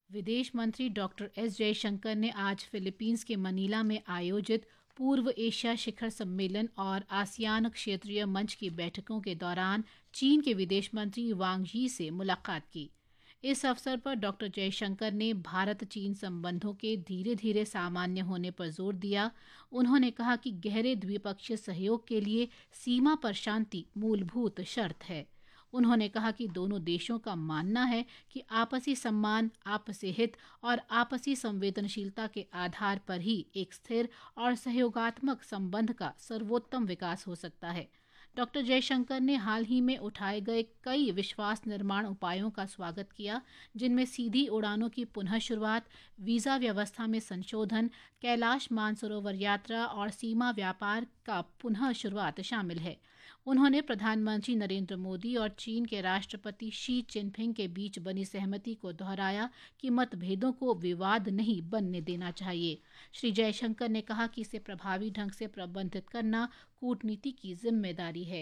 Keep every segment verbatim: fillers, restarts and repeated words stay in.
विदेश मंत्री doctor S Jaishankar ने आज फिलीपींस के मनीला में आयोजित पूर्व एशिया शिखर सम्मेलन और आसियान क्षेत्रीय मंच की बैठकों के दौरान चीन के विदेश मंत्री वांग यी से मुलाकात की। इस अवसर पर डॉक्टर जयशंकर ने भारत चीन संबंधों के धीरे धीरे सामान्य होने पर जोर दिया। उन्होंने कहा कि गहरे द्विपक्षीय सहयोग के लिए सीमा पर शांति मूलभूत शर्त है। उन्होंने कहा कि दोनों देशों का मानना है कि आपसी सम्मान, आपसी हित और आपसी संवेदनशीलता के आधार पर ही एक स्थिर और सहयोगात्मक संबंध का सर्वोत्तम विकास हो सकता है। डॉक्टर जयशंकर ने हाल ही में उठाए गए कई विश्वास निर्माण उपायों का स्वागत किया, जिनमें सीधी उड़ानों की पुनः शुरुआत, वीजा व्यवस्था में संशोधन, कैलाश मानसरोवर यात्रा और सीमा व्यापार का पुनः शुरुआत शामिल है। उन्होंने प्रधानमंत्री नरेंद्र मोदी और चीन के राष्ट्रपति शी जिनपिंग के बीच बनी सहमति को दोहराया कि मतभेदों को विवाद नहीं बनने देना चाहिए। श्री जयशंकर ने कहा कि इसे प्रभावी ढंग से प्रबंधित करना कूटनीति की जिम्मेदारी है।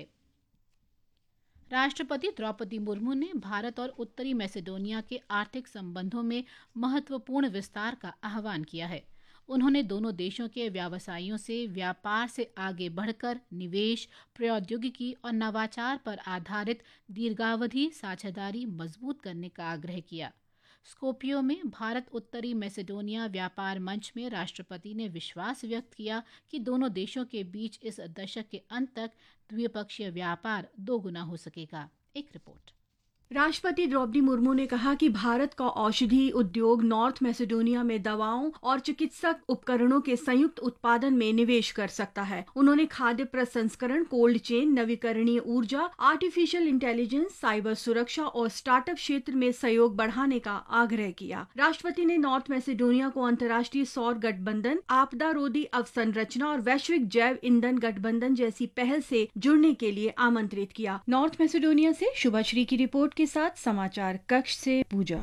राष्ट्रपति द्रौपदी मुर्मू ने भारत और उत्तरी मैसेडोनिया के आर्थिक संबंधों में महत्वपूर्ण विस्तार का आह्वान किया है। उन्होंने दोनों देशों के व्यवसायियों से व्यापार से आगे बढ़कर निवेश, प्रौद्योगिकी और नवाचार पर आधारित दीर्घावधि साझेदारी मजबूत करने का आग्रह किया। स्कोपियो में भारत उत्तरी मैसेडोनिया व्यापार मंच में राष्ट्रपति ने विश्वास व्यक्त किया कि दोनों देशों के बीच इस दशक के अंत तक द्विपक्षीय व्यापार दोगुना हो सकेगा। एक रिपोर्ट। राष्ट्रपति द्रौपदी मुर्मू ने कहा कि भारत का औषधि उद्योग नॉर्थ मैसेडोनिया में दवाओं और चिकित्सक उपकरणों के संयुक्त उत्पादन में निवेश कर सकता है। उन्होंने खाद्य प्रसंस्करण, कोल्ड चेन, नवीकरणीय ऊर्जा, आर्टिफिशियल इंटेलिजेंस, साइबर सुरक्षा और स्टार्टअप क्षेत्र में सहयोग बढ़ाने का आग्रह किया। राष्ट्रपति ने नॉर्थ मैसेडोनिया को अंतर्राष्ट्रीय सौर गठबंधन, आपदा रोधी अवसंरचना और वैश्विक जैव ईंधन गठबंधन जैसी पहल से जुड़ने के लिए आमंत्रित किया। नॉर्थ मैसेडोनिया से शुभाश्री की रिपोर्ट के साथ समाचार कक्ष से पूजा।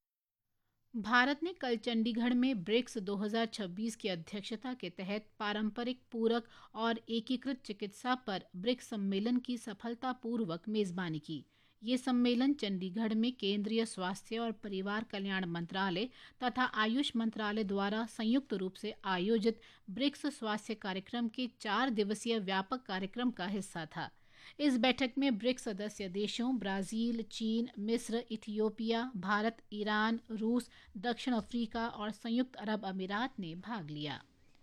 भारत ने कल चंडीगढ़ में ब्रिक्स दो हज़ार छब्बीस की अध्यक्षता के तहत पारंपरिक, पूरक और एकीकृत चिकित्सा पर ब्रिक्स सम्मेलन की सफलतापूर्वक मेजबानी की। ये सम्मेलन चंडीगढ़ में केंद्रीय स्वास्थ्य और परिवार कल्याण मंत्रालय तथा आयुष मंत्रालय द्वारा संयुक्त रूप से आयोजित ब्रिक्स स्वास्थ्य कार्यक्रम के चार दिवसीय व्यापक कार्यक्रम का हिस्सा था। इस बैठक में ब्रिक्स सदस्य देशों ब्राजील, चीन, मिस्र, इथियोपिया, भारत, ईरान, रूस, दक्षिण अफ्रीका और संयुक्त अरब अमीरात ने भाग लिया।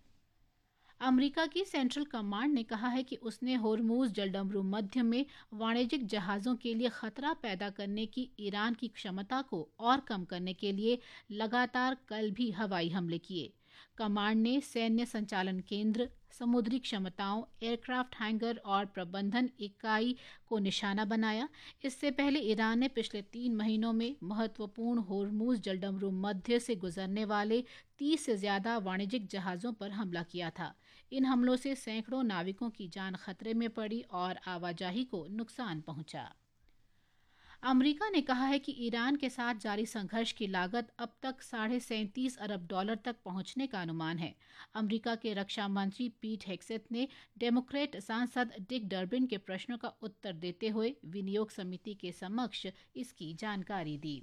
अमेरिका की सेंट्रल कमांड ने कहा है कि उसने होर्मुज जलडमरू मध्य में वाणिज्यिक जहाज़ों के लिए खतरा पैदा करने की ईरान की क्षमता को और कम करने के लिए लगातार कल भी हवाई हमले किए। कमांड ने सैन्य संचालन केंद्र, समुद्री क्षमताओं, एयरक्राफ्ट हैंगर और प्रबंधन इकाई को निशाना बनाया। इससे पहले ईरान ने पिछले तीन महीनों में महत्वपूर्ण होर्मुज जलडमरू मध्य से गुजरने वाले तीस से ज्यादा वाणिज्यिक जहाज़ों पर हमला किया था। इन हमलों से सैकड़ों नाविकों की जान खतरे में पड़ी और आवाजाही को नुकसान पहुंचा। अमेरिका ने कहा है कि ईरान के साथ जारी संघर्ष की लागत अब तक साढ़े सैंतीस अरब डॉलर तक पहुंचने का अनुमान है। अमेरिका के रक्षा मंत्री पीट हेग्सेथ ने डेमोक्रेट सांसद डिक डर्बिन के प्रश्नों का उत्तर देते हुए विनियोग समिति के समक्ष इसकी जानकारी दी।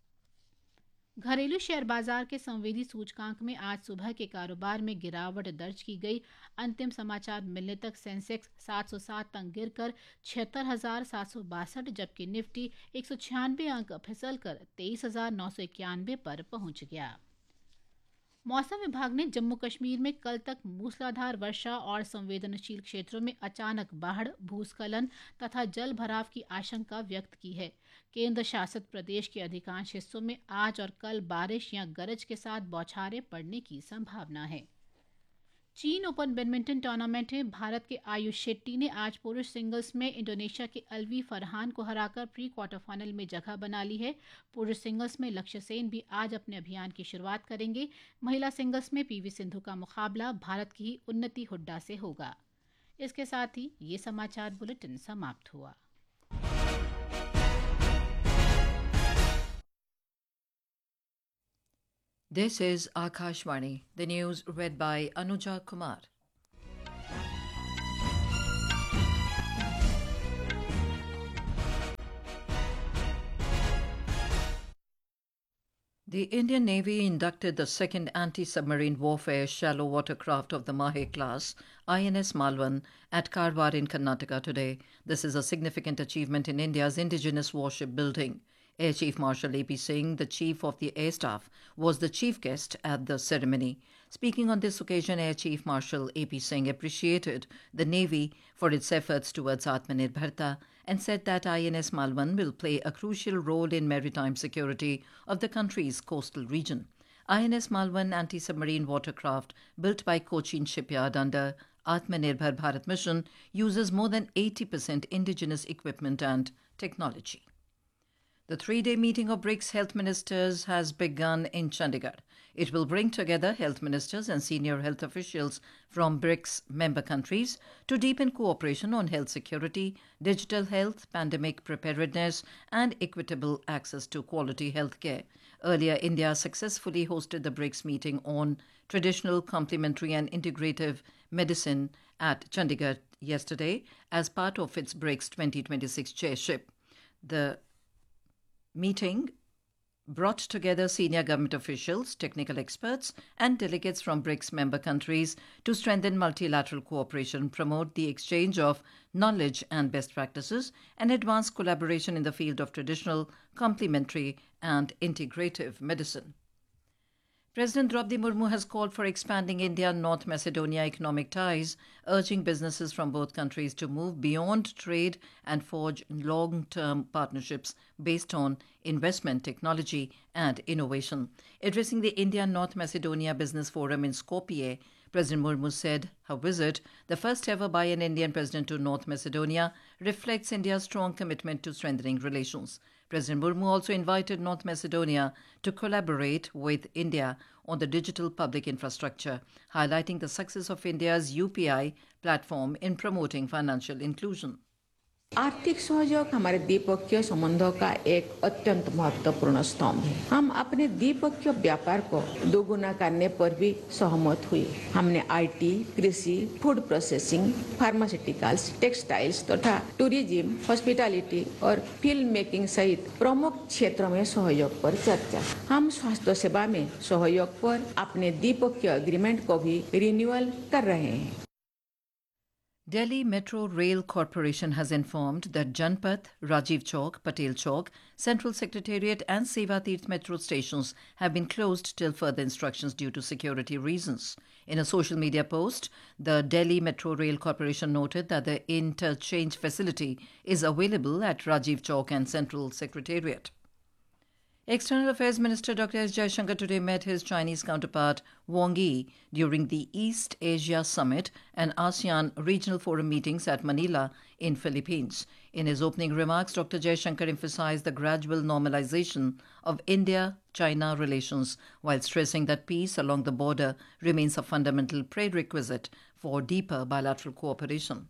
घरेलू शेयर बाजार के संवेदी सूचकांक में आज सुबह के कारोबार में गिरावट दर्ज की गई। अंतिम समाचार मिलने तक सेंसेक्स सात सौ सात अंक गिरकर छिहत्तर हजार सात सौ बासठ, जबकि निफ्टी एक सौ छियानवे अंक फिसलकर तेईस हजार नौ सौ इक्यानवे पर पहुंच गया। मौसम विभाग ने जम्मू कश्मीर में कल तक मूसलाधार वर्षा और संवेदनशील क्षेत्रों में अचानक बाढ़, भूस्खलन तथा जल भराव की आशंका व्यक्त की है। केंद्र शासित प्रदेश के अधिकांश हिस्सों में आज और कल बारिश या गरज के साथ बौछारें पड़ने की संभावना है। चीन ओपन बैडमिंटन टूर्नामेंट में भारत के आयुष शेट्टी ने आज पुरुष सिंगल्स में इंडोनेशिया के अलवी फरहान को हराकर प्री क्वार्टर फाइनल में जगह बना ली है। पुरुष सिंगल्स में लक्ष्य सेन भी आज अपने अभियान की शुरुआत करेंगे। महिला सिंगल्स में पीवी सिंधु का मुकाबला भारत की ही उन्नति हुड्डा से होगा। इसके साथ ही ये समाचार बुलेटिन समाप्त हुआ। This is Akashvani, the news read by Anuja Kumar. The Indian Navy inducted the second anti-submarine warfare shallow watercraft of the Mahe class, I N S Malwan, at Karwar in Karnataka today. This is a significant achievement in India's indigenous warship building. Air Chief Marshal A P Singh, the Chief of the Air Staff, was the chief guest at the ceremony. Speaking on this occasion, Air Chief Marshal A P Singh appreciated the Navy for its efforts towards Atmanirbharta and said that I N S Malwan will play a crucial role in maritime security of the country's coastal region. I N S Malwan anti-submarine watercraft, built by Cochin Shipyard under Atmanirbhar Bharat Mission, uses more than eighty percent indigenous equipment and technology. The three-day meeting of BRICS health ministers has begun in Chandigarh. It will bring together health ministers and senior health officials from BRICS member countries to deepen cooperation on health security, digital health, pandemic preparedness, and equitable access to quality health care. Earlier, India successfully hosted the BRICS meeting on traditional, complementary, and integrative medicine at Chandigarh yesterday as part of its BRICS twenty twenty-six chairship. The meeting brought together senior government officials, technical experts, and delegates from BRICS member countries to strengthen multilateral cooperation, promote the exchange of knowledge and best practices, and advance collaboration in the field of traditional, complementary, and integrative medicine. President Draupadi Murmu has called for expanding India-North Macedonia economic ties, urging businesses from both countries to move beyond trade and forge long-term partnerships based on investment, technology, and innovation. Addressing the India-North Macedonia Business Forum in Skopje, President Murmu said her visit, the first ever by an Indian president to North Macedonia, reflects India's strong commitment to strengthening relations. President Murmu also invited North Macedonia to collaborate with India on the digital public infrastructure, highlighting the success of India's U P I platform in promoting financial inclusion. आर्थिक सहयोग हमारे द्विपक्षीय संबंधों का एक अत्यंत महत्वपूर्ण स्तंभ है। हम अपने द्विपक्षीय व्यापार को दोगुना करने पर भी सहमत हुए। हमने आईटी, कृषि, फूड प्रोसेसिंग, फार्मास्यूटिकल्स, टेक्सटाइल्स तथा टूरिज्म, हॉस्पिटैलिटी और फिल्म मेकिंग सहित प्रमुख क्षेत्रों में सहयोग पर चर्चा। हम स्वास्थ्य सेवा में सहयोग पर अपने द्विपक्षीय एग्रीमेंट को भी रिन्यूअल कर रहे हैं। Delhi Metro Rail Corporation has informed that Janpath, Rajiv Chowk, Patel Chowk, Central Secretariat and Sevatirth metro stations have been closed till further instructions due to security reasons. In a social media post, the Delhi Metro Rail Corporation noted that the interchange facility is available at Rajiv Chowk and Central Secretariat. External Affairs Minister Doctor S. Jaishankar today met his Chinese counterpart Wang Yi during the East Asia Summit and ASEAN Regional Forum meetings at Manila in Philippines. In his opening remarks, Doctor Jaishankar emphasized the gradual normalization of India-China relations while stressing that peace along the border remains a fundamental prerequisite for deeper bilateral cooperation.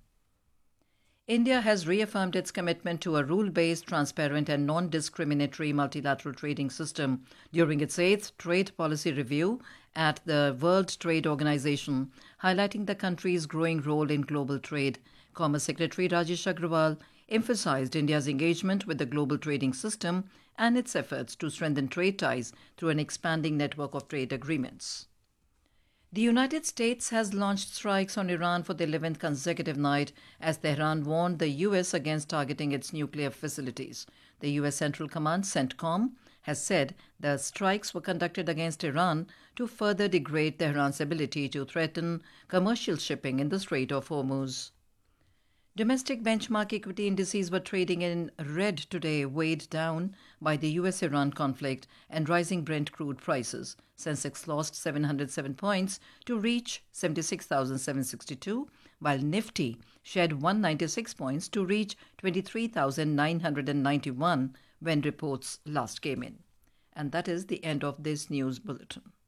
India has reaffirmed its commitment to a rule-based, transparent and non-discriminatory multilateral trading system during its eighth trade policy review at the World Trade Organization, highlighting the country's growing role in global trade. Commerce Secretary Rajesh Agrawal emphasized India's engagement with the global trading system and its efforts to strengthen trade ties through an expanding network of trade agreements. The United States has launched strikes on Iran for the eleventh consecutive night as Tehran warned the U S against targeting its nuclear facilities. The U S Central Command, CENTCOM, has said the strikes were conducted against Iran to further degrade Tehran's ability to threaten commercial shipping in the Strait of Hormuz. Domestic benchmark equity indices were trading in red today, weighed down by the U S Iran conflict and rising Brent crude prices. Sensex lost seven hundred seven points to reach seventy-six thousand seven hundred sixty-two, while Nifty shed one hundred ninety-six points to reach twenty-three thousand nine hundred ninety-one when reports last came in. And that is the end of this news bulletin.